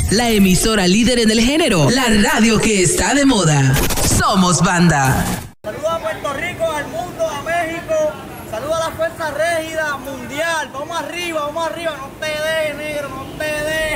la emisora líder en el género, la radio que está de moda. Somos Banda. Saludos a Puerto Rico, al mundo, a México. Saludos a la Fuerza Régida Mundial. Vamos arriba, no te dejes, negro, no te dejes.